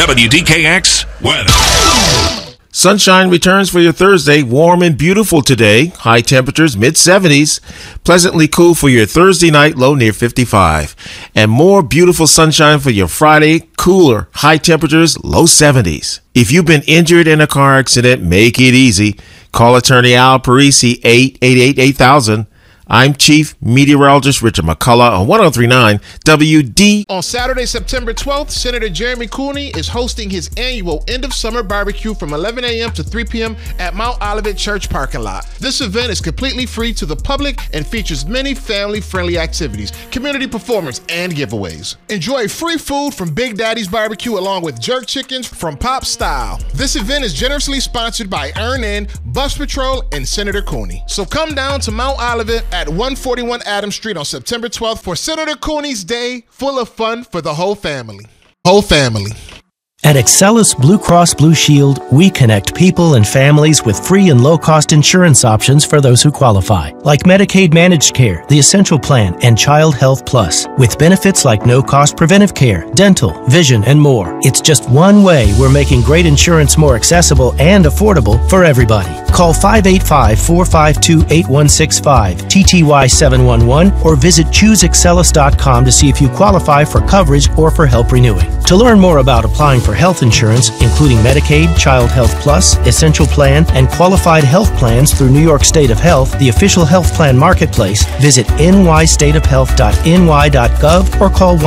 WDKX weather. Sunshine returns for your Thursday. Warm and beautiful today. High temperatures, mid-70s. Pleasantly cool for your Thursday night, low near 55. And more beautiful sunshine for your Friday. Cooler, high temperatures, low 70s. If you've been injured in a car accident, make it easy. Call attorney Al Parisi, 888-8000. I'm Chief Meteorologist Richard McCullough on 1039 WD. On Saturday, September 12th, Senator Jeremy Cooney is hosting his annual end-of-summer barbecue from 11 a.m. to 3 p.m. at Mount Olivet Church parking lot. This event is completely free to the public and features many family-friendly activities, community performance, and giveaways. Enjoy free food from Big Daddy's Barbecue along with jerk chickens from Pop Style. This event is generously sponsored by Earn-In, Bus Patrol, and Senator Cooney. So come down to Mount Olivet at 141 Adams Street on September 12th for Senator Cooney's Day, full of fun for the whole family. At Excellus Blue Cross Blue Shield, we connect people and families with free and low-cost insurance options for those who qualify, like Medicaid Managed Care, the Essential Plan, and Child Health Plus, with benefits like no-cost preventive care, dental, vision, and more. It's just one way we're making great insurance more accessible and affordable for everybody. Call 585-452-8165, TTY711, or visit ChooseExcellus.com to see if you qualify for coverage or for help renewing. To learn more about applying for health insurance, including Medicaid, Child Health Plus, Essential Plan, and qualified health plans through New York State of Health, the official health plan marketplace, visit nystateofhealth.ny.gov or call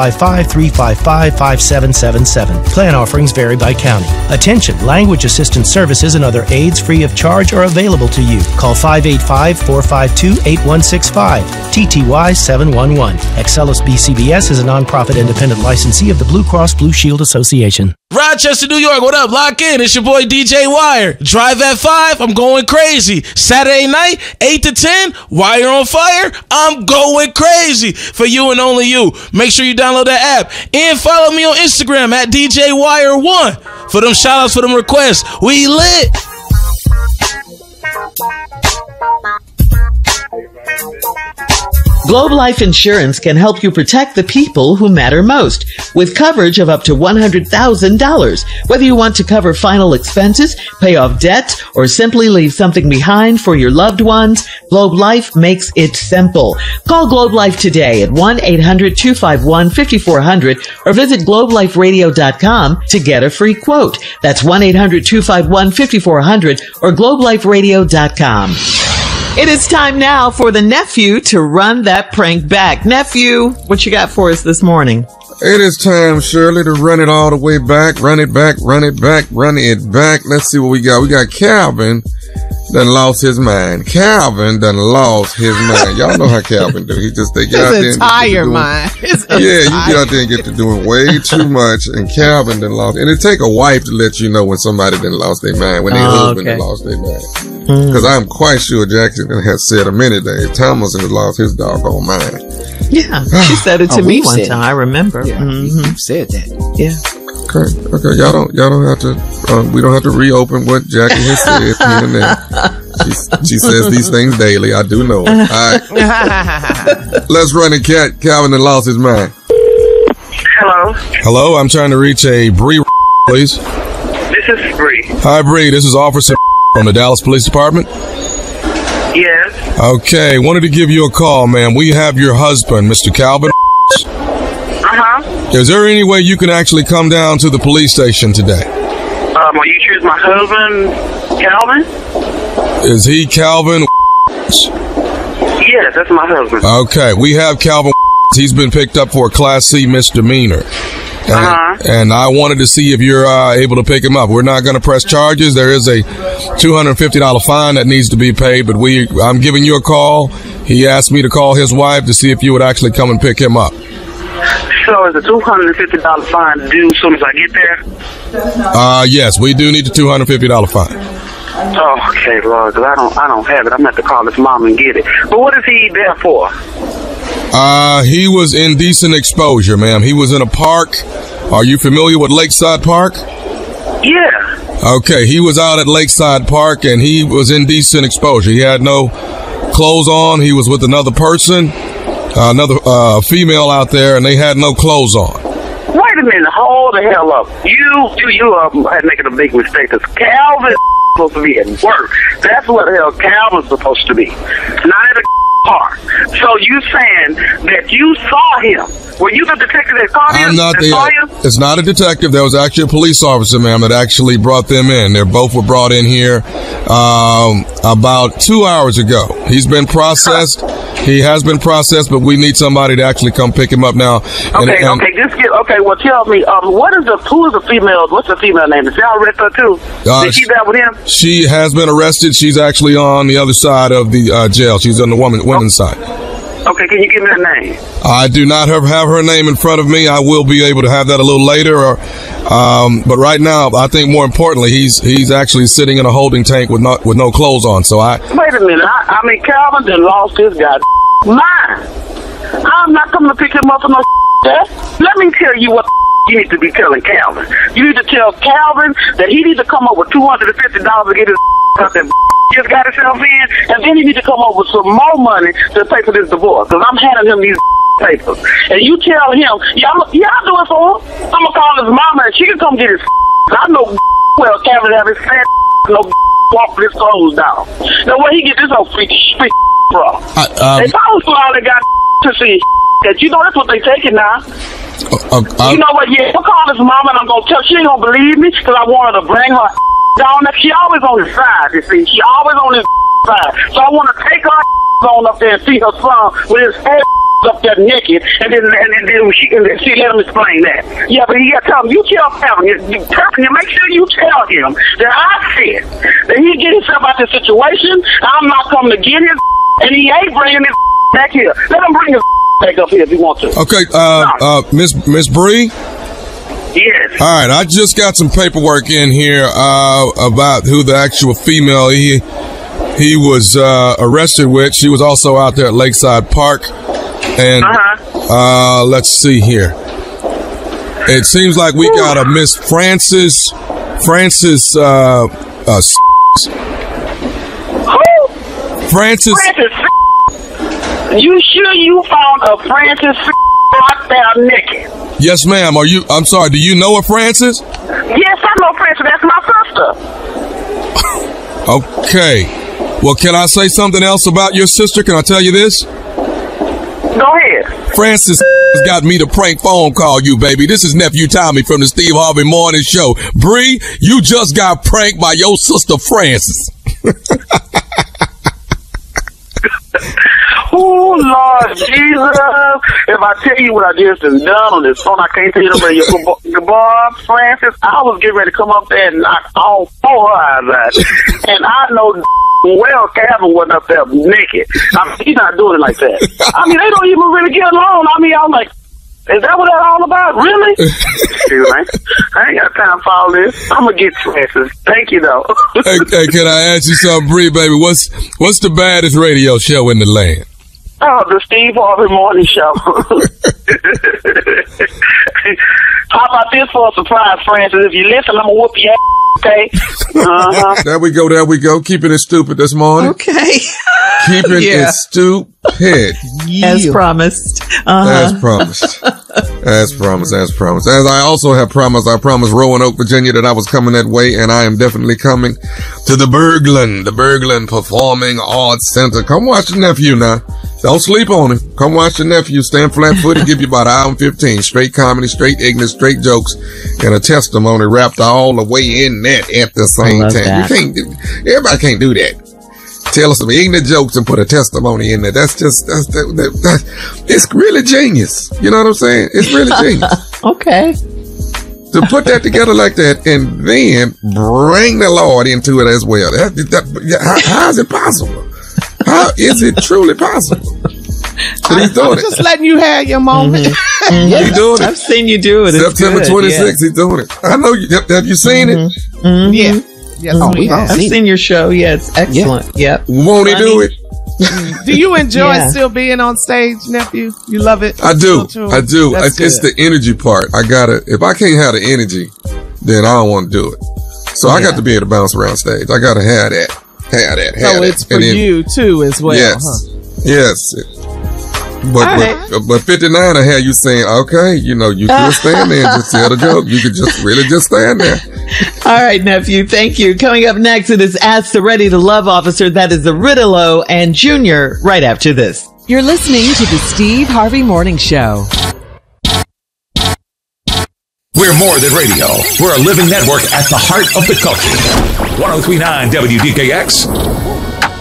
1-855-355-5777. Plan offerings vary by county. Attention, language assistance services and other aids free of charge are available to you. Call 585-452-8165, TTY 711. Excellus BCBS is a nonprofit independent licensee of the Blue Cross Blue Shield Association. Rochester, New York, what up? Lock in. It's your boy DJ Wire. Drive at 5, I'm going crazy. Saturday night, 8 to 10, Wire on Fire, I'm going crazy. For you and only you. Make sure you download that app. And follow me on Instagram at DJ Wire1 for them shout-outs, for them requests. We lit. Globe Life Insurance can help you protect the people who matter most with coverage of up to $100,000. Whether you want to cover final expenses, pay off debt, or simply leave something behind for your loved ones, Globe Life makes it simple. Call Globe Life today at 1-800-251-5400 or visit globeliferadio.com to get a free quote. That's 1-800-251-5400 or globeliferadio.com. It is time now for the nephew to run that prank back. Nephew, what you got for us this morning? It is time, Shirley, to run it all the way back, run it back. Let's see what we got. We got Calvin done lost his mind. Y'all know how Calvin do. He just think y'all his entire mind. You get out there and get to doing way too much, and Calvin done lost. And it take a wife to let you know when somebody done lost their mind, when their husband done lost their mind. Because I'm quite sure Jackson has said a minute that Thomas has lost his doggone mind. Yeah, she said it to me one time. I remember. Yeah, you said that. Yeah. Okay. Y'all don't have to. We don't have to reopen what Jackie has said. She says these things daily. I do know it. All right. Let's run it. Calvin done lost his mind. Hello. I'm trying to reach a Bree, please. This is Bree. Hi, Bree. This is Officer from the Dallas Police Department. Yes. Okay, wanted to give you a call, ma'am. We have your husband, Mr. Calvin. Is there any way you can actually come down to the police station today? Are you sure it's my husband, Calvin? Is he Calvin? Yes, that's my husband. Okay, we have Calvin. He's been picked up for a Class C misdemeanor. And I wanted to see if you're able to pick him up. We're not going to press charges. There is a $250 fine that needs to be paid, but I'm giving you a call. He asked me to call his wife to see if you would actually come and pick him up. So is the $250 fine due as soon as I get there? Yes, we do need the $250 fine. Oh, okay, Lord, because I don't have it. I'm going to have to call his mom and get it. But what is he there for? He was indecent exposure, ma'am. He was in a park. Are you familiar with Lakeside Park? Yeah. Okay, he was out at Lakeside Park and he was indecent exposure. He had no clothes on. He was with another person, another female out there, and they had no clothes on. Wait a minute, hold the hell up. You are making a big mistake, because Calvin supposed to be at work. That's what the hell Calvin's supposed to be. Not at a car. So you saying that you saw him? Were you the detective that caught him? I'm not it's not a detective. There was actually a police officer, ma'am, that actually brought them in. They both were brought in here about 2 hours ago. He's been processed. He has been processed, but we need somebody to actually come pick him up now. Well, tell me, who is the female? What's the female name? Is y'all arrested her too? Is she there with him? She has been arrested. She's actually on the other side of the jail. She's on the women's side. Okay, can you give me her name? I do not have her name in front of me. I will be able to have that a little later. But right now, I think more importantly, he's actually sitting in a holding tank with no clothes on. So wait a minute. I mean, Calvin done lost his mind. I'm not coming to pick him up for no that. Let me tell you what you need to be telling Calvin. You need to tell Calvin that he needs to come up with $250 to get his out that just got himself in, and then he need to come up with some more money to pay for this divorce, because I'm handing him these papers. And you tell him, y'all do it for him. I'm going to call his mama, and she can come get his I know well Calvin have his fat no walk his clothes down. Now where he get this old freaky from? If I was flying, got to see that, you know, that's what they taking now. You know what? Yeah, I'll call his mama, and I'm gonna tell. She ain't gonna believe me, because I want her to bring her down there. She always on his side. You see, she always on his side. So I want to take her on up there and see her son with his head up there naked, and then she let him explain that. Yeah, but you got to tell him. You tell Calvin. You make sure you tell him that I said that he get himself out of the situation. I'm not coming to get his, and he ain't bringing his back here. Let him bring his back up here if he wants to. Okay, Miss Bree. Yes. All right, I just got some paperwork in here about who the actual female he was arrested with. She was also out there at Lakeside Park, and let's see here. It seems like we got a Miss Francis. Who? Francis. You sure you found a Francis out there naked? Yes, ma'am. I'm sorry, do you know a Francis? Yes, I know Francis. That's my sister. Okay. Well, can I say something else about your sister? Can I tell you this? Go ahead. Francis has got me to prank phone call you, baby. This is Nephew Tommy from the Steve Harvey Morning Show. Bree, you just got pranked by your sister Francis. Oh, Lord Jesus. If I tell you what I just done on this phone, I can't tell you nobody. Your boy, Francis, I was getting ready to come up there and knock all 4 eyes out. And I know well Calvin wasn't up there naked. I mean, he's not doing it like that. I mean, they don't even really get along. I mean, I'm like, is that what that's all about? Really? Excuse me. I ain't got time for all this. I'm going to get Francis. Thank you, though. Hey, can I ask you something, Bree, baby? What's the baddest radio show in the land? Oh, the Steve Harvey Morning Show. How about this for a surprise, Francis? If you listen, I'm going to whoop your ass, okay? There we go. Keeping it stupid this morning. Okay. Keeping it stupid. As promised. As promised. As I also have promised, I promised Roanoke, Virginia, that I was coming that way, and I am definitely coming to the Berglund Performing Arts Center. Come watch the nephew now. Don't sleep on him. Come watch the nephew. Stand flat-footed. Give you about an hour and 15. Straight comedy, straight ignorance, straight jokes, and a testimony wrapped all the way in that at the same time. Everybody can't do that. Tell us some ignorant jokes and put a testimony in there. That's it's really genius. You know what I'm saying? It's really genius. Okay. To put that together like that and then bring the Lord into it as well. How is it possible? How is it truly possible? He's doing it. Just letting you have your moment. Mm-hmm. He's doing it. I've seen you do it. September 26th, he's doing it. I know you. Have you seen it? Mm-hmm. Yeah. Yes, I've seen your show. Yeah, it's excellent. Yep. Won't he do it? Do you enjoy still being on stage, nephew? You love it? I do. It's the energy part. If I can't have the energy, then I don't want to do it. So I got to be able to bounce around stage. I got to have that. So it's for you too as well. Yes. Huh? Yes. But 59 will have you saying, okay, you could stand there and just tell the joke. You could just stand there. All right, nephew. Thank you. Coming up next, it is Ask the Ready to Love officer. That is the Riddalo and Junior right after this. You're listening to the Steve Harvey Morning Show. We're more than radio. We're a living network at the heart of the culture. 103.9 WDKX,